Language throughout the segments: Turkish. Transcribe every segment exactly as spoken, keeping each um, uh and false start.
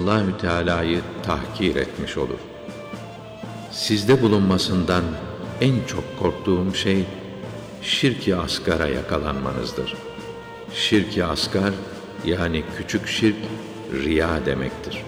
Allahü Teala'yı tahkir etmiş olur. Sizde bulunmasından en çok korktuğum şey şirk-i asgara yakalanmanızdır. Şirk-i asgar yani küçük şirk riya demektir.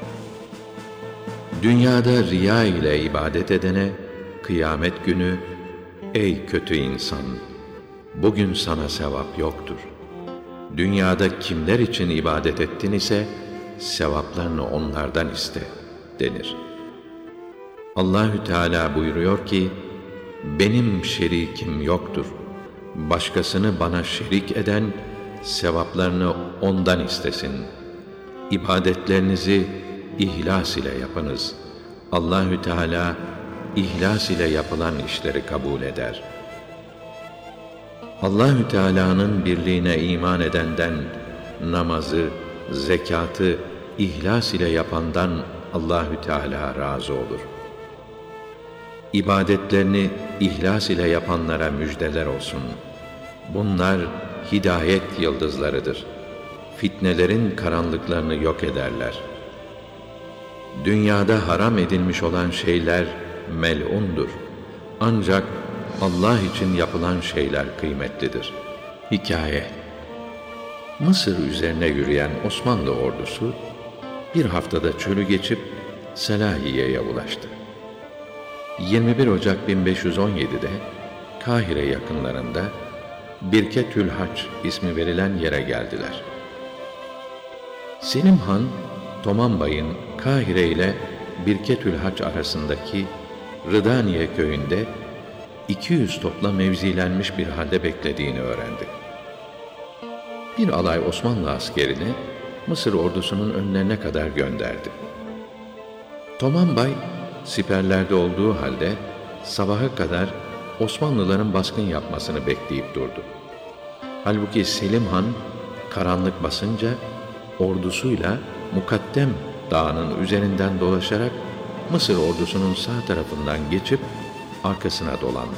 Dünyada riya ile ibadet edene kıyamet günü ey kötü insan, bugün sana sevap yoktur. Dünyada kimler için ibadet ettin ise sevaplarını onlardan iste denir. Allahü Teala buyuruyor ki, benim şerikim yoktur. Başkasını bana şerik eden sevaplarını ondan istesin. İbadetlerinizi ihlas ile yapınız. Allahü Teala ihlas ile yapılan işleri kabul eder. Allahü Teala'nın birliğine iman edenden, namazı, zekatı ihlas ile yapandan Allahü Teala razı olur. İbadetlerini ihlas ile yapanlara müjdeler olsun. Bunlar hidayet yıldızlarıdır. Fitnelerin karanlıklarını yok ederler. Dünyada haram edilmiş olan şeyler mel'undur. Ancak Allah için yapılan şeyler kıymetlidir. Hikaye: Mısır üzerine yürüyen Osmanlı ordusu bir haftada çölü geçip Selahiye'ye ulaştı. yirmi bir Ocak bin beş yüz on yedi'de Kahire yakınlarında Birketül Haç ismi verilen yere geldiler. Selim Han, Toman Bay'ın Kahire ile Birketül Haç arasındaki Rıdaniye köyünde iki yüz topla mevzilenmiş bir halde beklediğini öğrendi. Bir alay Osmanlı askerini Mısır ordusunun önlerine kadar gönderdi. Toman Bay, siperlerde olduğu halde sabaha kadar Osmanlıların baskın yapmasını bekleyip durdu. Halbuki Selim Han, karanlık basınca ordusuyla Mukaddem Dağı'nın üzerinden dolaşarak Mısır ordusunun sağ tarafından geçip arkasına dolandı.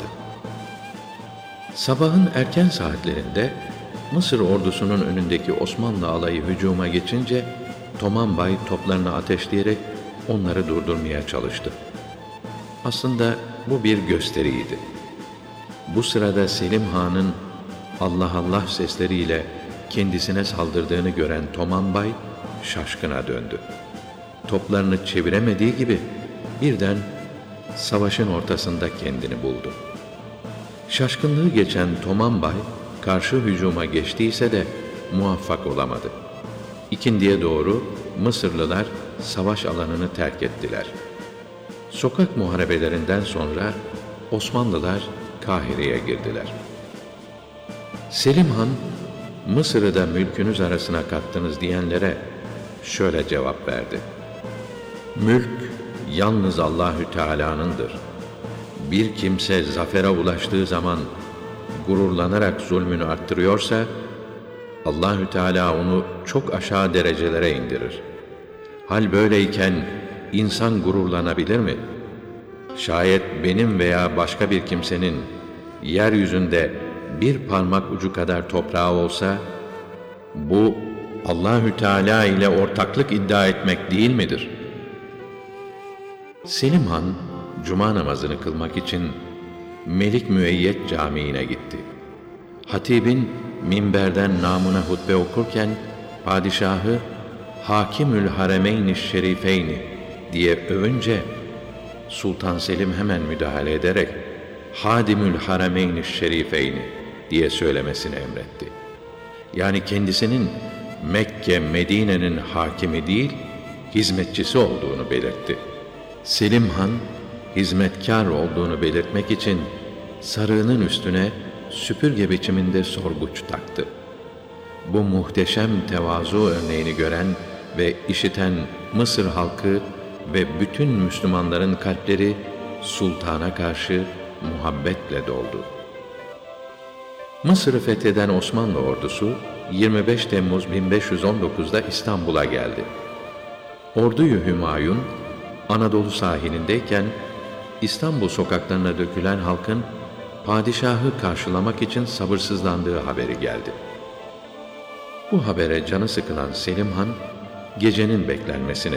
Sabahın erken saatlerinde Mısır ordusunun önündeki Osmanlı alayı hücuma geçince Toman Bay toplarını ateşleyerek onları durdurmaya çalıştı. Aslında bu bir gösteriydi. Bu sırada Selim Han'ın Allah Allah sesleriyle kendisine saldırdığını gören Toman Bay şaşkına döndü. Toplarını çeviremediği gibi birden savaşın ortasında kendini buldu. Şaşkınlığı geçen Toman Bay karşı hücuma geçtiyse de muvaffak olamadı. İkindiye doğru Mısırlılar savaş alanını terk ettiler. Sokak muharebelerinden sonra Osmanlılar Kahire'ye girdiler. Selim Han, Mısır'ı da mülkünüz arasına kattınız diyenlere şöyle cevap verdi: Mülk yalnız Allahü Teala'nındır. Bir kimse zafere ulaştığı zaman gururlanarak zulmünü arttırıyorsa, Allahü Teala onu çok aşağı derecelere indirir. Hal böyleyken insan gururlanabilir mi? Şayet benim veya başka bir kimsenin yeryüzünde bir parmak ucu kadar toprağı olsa, bu Allahü Teala ile ortaklık iddia etmek değil midir? Selim Han, cuma namazını kılmak için Melik Müeyyed Camii'ne gitti. Hatibin minberden namına hutbe okurken padişahı Hakimül Haremeyn-i Şerifeyni diye övünce Sultan Selim hemen müdahale ederek Hadimül Haremeyn-i Şerifeyni diye söylemesini emretti. Yani kendisinin Mekke, Medine'nin hakimi değil, hizmetçisi olduğunu belirtti. Selim Han, hizmetkar olduğunu belirtmek için sarığının üstüne süpürge biçiminde sorguç taktı. Bu muhteşem tevazu örneğini gören ve işiten Mısır halkı ve bütün Müslümanların kalpleri sultana karşı muhabbetle doldu. Mısır'ı fetheden Osmanlı ordusu yirmi beş Temmuz bin beş yüz on dokuz'da İstanbul'a geldi. Ordu-yu Hümayun Anadolu sahilindeyken İstanbul sokaklarına dökülen halkın padişahı karşılamak için sabırsızlandığı haberi geldi. Bu habere canı sıkılan Selim Han, gecenin beklenmesini